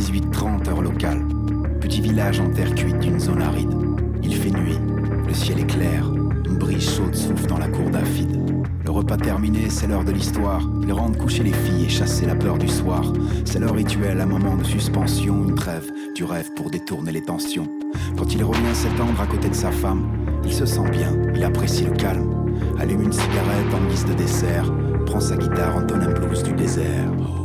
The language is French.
18h30 heure locale. Petit village en terre cuite d'une zone aride. Il fait nuit, le ciel est clair, une brise chaude souffle dans la cour d'Afid. Le repas terminé, c'est l'heure de l'histoire. Ils rentrent coucher les filles et chasser la peur du soir. C'est leur rituel, un moment de suspension, une trêve, du rêve pour détourner les tensions. Quand il revient s'étendre à côté de sa femme, il se sent bien, il apprécie le calme. Allume une cigarette en guise de dessert, prend sa guitare, entonne un blues du désert.